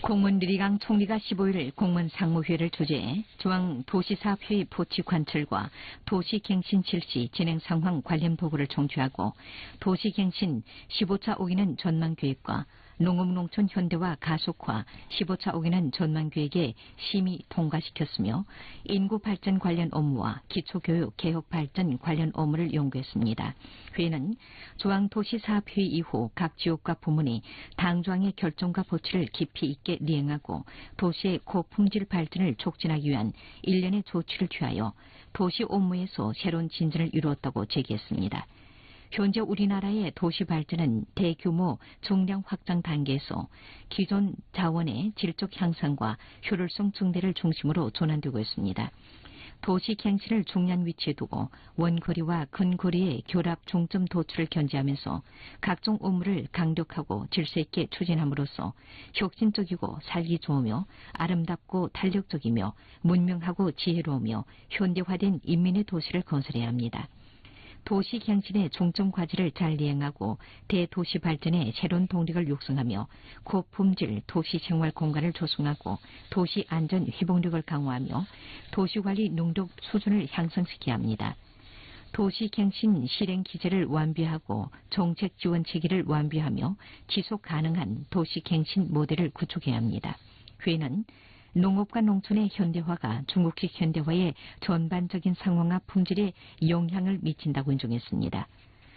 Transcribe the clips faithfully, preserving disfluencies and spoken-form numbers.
공문 류리강 총리가 십오일 공문 상무회의를 주재해 중앙도시사업회의 보치관철과 도시갱신 실시 진행 상황 관련 보고를 청취하고 도시갱신 십오차 오기는 전망계획과 농업농촌 현대화 가속화 십오차 오기는 전망계획에 심의 통과시켰으며 인구 발전 관련 업무와 기초교육 개혁 발전 관련 업무를 연구했습니다. 회의는 중앙도시사업회의 이후 각 지역과 부문이 당조항의 결정과 보치를 깊이 있게 리행하고 도시의 고품질 발전을 촉진하기 위한 일련의 조치를 취하여 도시 업무에서 새로운 진전을 이루었다고 제기했습니다. 현재 우리나라의 도시 발전은 대규모 총량 확장 단계에서 기존 자원의 질적 향상과 효율성 증대를 중심으로 전환되고 있습니다. 도시 갱신을 중요한 위치에 두고 원거리와 근거리의 결합 중점 도출을 견지하면서 각종 업무를 강력하고 질서 있게 추진함으로써 혁신적이고 살기 좋으며 아름답고 탄력적이며 문명하고 지혜로우며 현대화된 인민의 도시를 건설해야 합니다. 도시 갱신의 중점 과제를 잘 이행하고 대도시 발전의 새로운 동력을 육성하며 고품질 도시 생활 공간을 조성하고 도시 안전 회복력을 강화하며 도시관리 능력 수준을 향상시켜야 합니다. 도시 갱신 실행 기제를 완비하고 정책 지원 체계를 완비하며 지속 가능한 도시 갱신 모델을 구축해야 합니다. 회의는 농업과 농촌의 현대화가 중국식 현대화의 전반적인 상황과 품질에 영향을 미친다고 인정했습니다.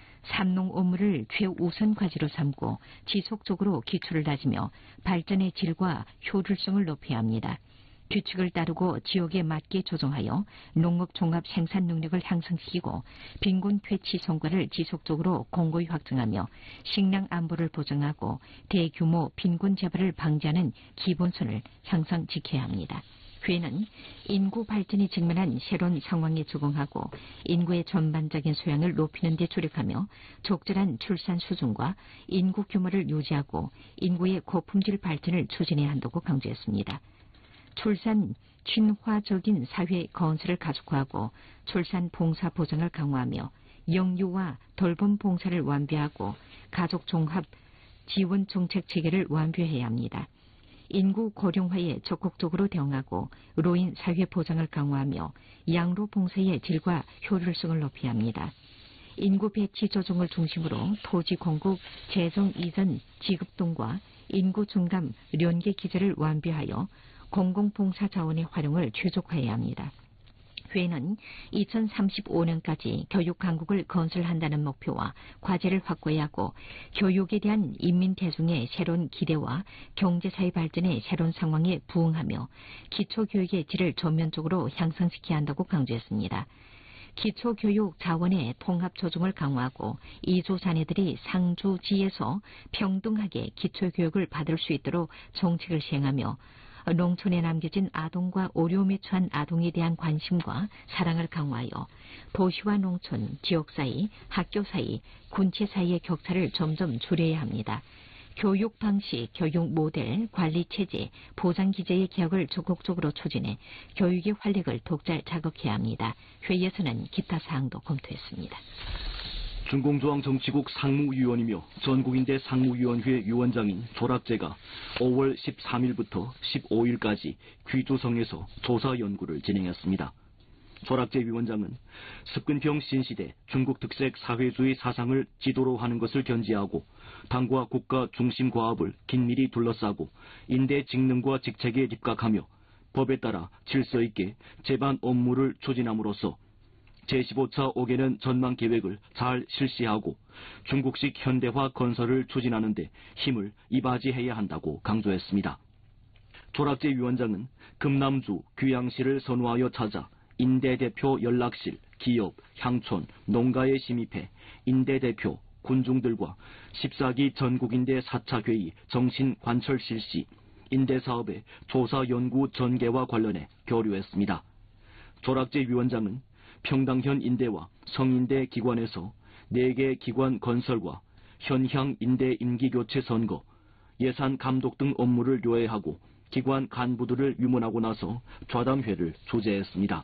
삼농 업무를 최우선 과제로 삼고 지속적으로 기초를 다지며 발전의 질과 효율성을 높여야 합니다. 규칙을 따르고 지역에 맞게 조정하여 농업 종합 생산 능력을 향상시키고 빈곤 퇴치 성과를 지속적으로 공고히 확정하며 식량 안보를 보장하고 대규모 빈곤 재발을 방지하는 기본선을 항상 지켜야 합니다. 회의는 인구 발전이 직면한 새로운 상황에 적응하고 인구의 전반적인 소양을 높이는 데 주력하며 적절한 출산 수준과 인구 규모를 유지하고 인구의 고품질 발전을 추진해야 한다고 강조했습니다. 출산 친화적인 사회 건설을 가속화하고 출산 봉사 보장을 강화하며 영유아 돌봄 봉사를 완비하고 가족 종합 지원 정책 체계를 완비해야 합니다. 인구 고령화에 적극적으로 대응하고 노인 사회 보장을 강화하며 양로 봉사의 질과 효율성을 높여야 합니다. 인구 배치 조정을 중심으로 토지 공급 재정 이전 지급 등과 인구 증감 연계 기제를 완비하여 공공봉사 자원의 활용을 최적화해야 합니다. 회의는 이천삼십오년까지 교육 강국을 건설한다는 목표와 과제를 확고해야 하고 교육에 대한 인민 대중의 새로운 기대와 경제사회 발전의 새로운 상황에 부응하며 기초교육의 질을 전면적으로 향상시켜야 한다고 강조했습니다. 기초교육 자원의 통합 조정을 강화하고 이주 자녀들이 상주지에서 평등하게 기초교육을 받을 수 있도록 정책을 시행하며 농촌에 남겨진 아동과 어려움에 처한 아동에 대한 관심과 사랑을 강화하여 도시와 농촌, 지역 사이, 학교 사이, 군체 사이의 격차를 점점 줄여야 합니다. 교육 방식, 교육 모델, 관리 체제, 보장 기제의 개혁을 적극적으로 추진해 교육의 활력을 독잘 자극해야 합니다. 회의에서는 기타 사항도 검토했습니다. 중공조항정치국 상무위원이며 전국인대 상무위원회 위원장인 조락제가 오월 십삼일부터 십오일까지 귀주성에서 조사 연구를 진행했습니다. 조락제 위원장은 습근평 신시대 중국 특색 사회주의 사상을 지도로 하는 것을 견지하고 당과 국가 중심 과업을 긴밀히 둘러싸고 인대 직능과 직책에 입각하며 법에 따라 질서 있게 제반 업무를 추진함으로써 제십오차 오개년 전망 계획을 잘 실시하고 중국식 현대화 건설을 추진하는 데 힘을 이바지해야 한다고 강조했습니다. 조락제 위원장은 금남주, 귀양시를 선호하여 찾아 인대대표 연락실, 기업, 향촌, 농가에 심입해 인대대표, 군중들과 십사기 전국인대 사차 회의 정신 관철 실시, 인대사업의 조사 연구 전개와 관련해 교류했습니다. 조락제 위원장은 평당현 인대와 성인대 기관에서 네 개 기관 건설과 현향 인대 임기교체 선거, 예산 감독 등 업무를 요해하고 기관 간부들을 위문하고 나서 좌담회를 주재했습니다.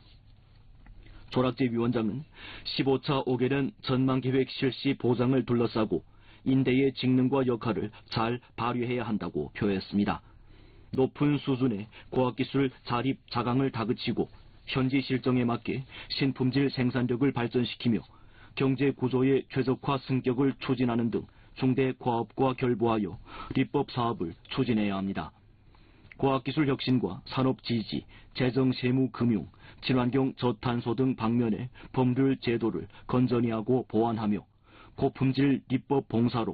조락제 위원장은 십오차 오개년 전망계획 실시 보장을 둘러싸고 인대의 직능과 역할을 잘 발휘해야 한다고 표했습니다. 높은 수준의 과학기술 자립 자강을 다그치고 현지 실정에 맞게 신품질 생산력을 발전시키며 경제 구조의 최적화 승격을 추진하는 등 중대 과업과 결부하여立법 사업을 추진해야 합니다. 과학기술 혁신과 산업 지지, 재정 세무 금융, 친환경 저탄소 등 방면의 법률 제도를 건전히 하고 보완하며 고품질立법 봉사로